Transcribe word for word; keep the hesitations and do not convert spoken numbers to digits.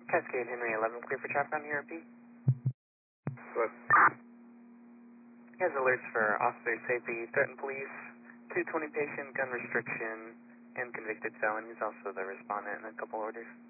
Cascade Henry eleven, clear for traffic on here, P. What? He has alerts for officer safety, threatened police, two twenty patient, gun restriction, and convicted felon. He's also the respondent in a couple orders.